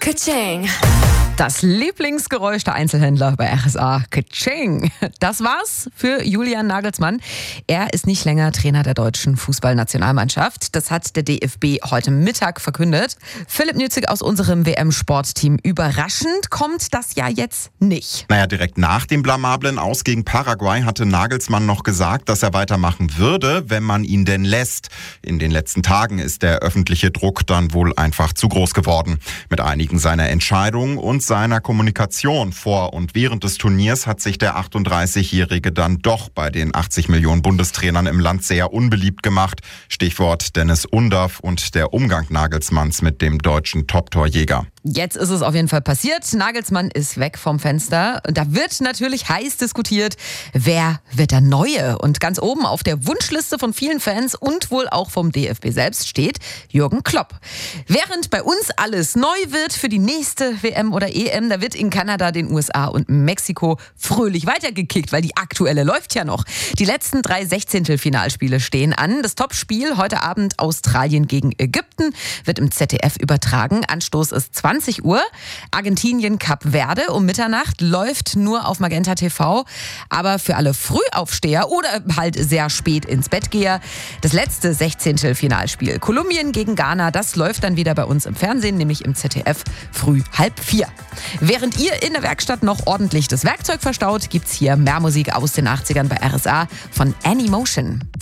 Ka-ching. Das Lieblingsgeräusch der Einzelhändler bei RSA. Ka-ching. Das war's für Julian Nagelsmann. Er ist nicht länger Trainer der deutschen Fußballnationalmannschaft. Das hat der DFB heute Mittag verkündet. Philipp Nützig aus unserem WM-Sportteam. Überraschend kommt das ja jetzt nicht. Direkt nach dem blamablen Aus gegen Paraguay hatte Nagelsmann noch gesagt, dass er weitermachen würde, wenn man ihn denn lässt. In den letzten Tagen ist der öffentliche Druck dann wohl einfach zu groß geworden. Mit einigen seiner Entscheidungen und seiner Kommunikation vor und während des Turniers hat sich der 38-Jährige dann doch bei den 80 Millionen Bundestrainern im Land sehr unbeliebt gemacht. Stichwort Dennis Undaff und der Umgang Nagelsmanns mit dem deutschen Top-Torjäger. Jetzt ist es auf jeden Fall passiert. Nagelsmann ist weg vom Fenster. Und da wird natürlich heiß diskutiert, wer wird der Neue? Und ganz oben auf der Wunschliste von vielen Fans und wohl auch vom DFB selbst steht Jürgen Klopp. Während bei uns alles neu wird für die nächste WM oder EM, da wird in Kanada, den USA und Mexiko fröhlich weitergekickt, weil die aktuelle läuft ja noch. Die letzten 3 Sechzehntelfinalspiele stehen an. Das Topspiel heute Abend Australien gegen Ägypten wird im ZDF übertragen. Anstoß ist 20 Uhr. Argentinien Kap Verde um Mitternacht läuft nur auf Magenta TV. Aber für alle Frühaufsteher oder halt sehr spät ins Bettgeher, das letzte Sechzehntelfinalspiel Kolumbien gegen Ghana, das läuft dann wieder bei uns im Fernsehen, nämlich im ZDF früh 3:30. Während ihr in der Werkstatt noch ordentlich das Werkzeug verstaut, gibt's hier mehr Musik aus den 80ern bei RSA von Anymotion.